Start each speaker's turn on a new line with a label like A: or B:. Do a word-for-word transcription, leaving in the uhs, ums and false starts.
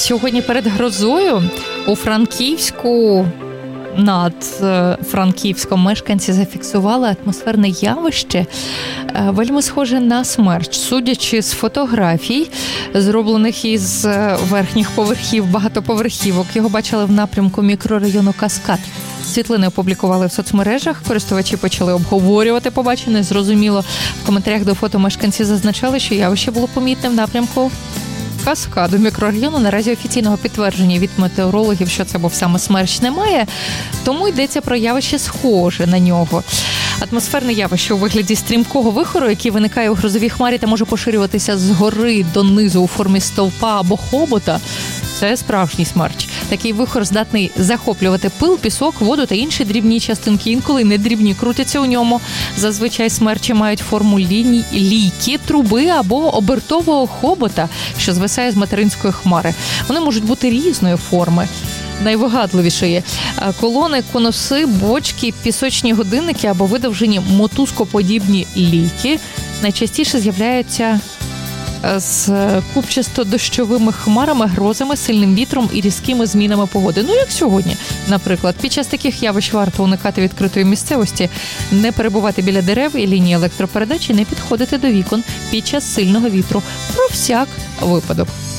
A: Сьогодні перед грозою у Франківську, над Франківськом, мешканці зафіксували атмосферне явище, вельми схоже на смерч. Судячи з фотографій, зроблених із верхніх поверхів багатоповерхівок, його бачили в напрямку мікрорайону Каскад. Світлини опублікували в соцмережах, користувачі почали обговорювати побачене. Зрозуміло, в коментарях до фото мешканці зазначали, що явище було помітне в напрямку Каскаду мікрорайону. Наразі офіційного підтвердження від метеорологів, що це був саме смерч, немає, тому йдеться про явище схоже на нього. Атмосферне явище у вигляді стрімкого вихору, який виникає у грозовій хмарі та може поширюватися згори донизу у формі стовпа або хобота, це справжній смерч. Такий вихор здатний захоплювати пил, пісок, воду та інші дрібні частинки. Інколи не дрібні крутяться у ньому. Зазвичай смерчі мають форму ліній, лійки, труби або обертового хобота, що звисає з материнської хмари. Вони можуть бути різної форми. Найвигадливішої – колони, конуси, бочки, пісочні годинники або видовжені мотузкоподібні лійки найчастіше з'являються з купчасто-дощовими хмарами, грозами, сильним вітром і різкими змінами погоди. Ну, як сьогодні, наприклад. Під час таких явищ варто уникати відкритої місцевості, не перебувати біля дерев і лінії електропередачі, не підходити до вікон під час сильного вітру. Про всяк випадок.